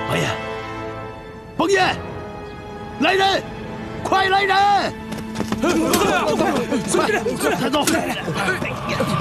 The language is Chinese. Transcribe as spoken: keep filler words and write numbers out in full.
王爷，崩爷，来人，快来人！ 快，快，快，快， 快走！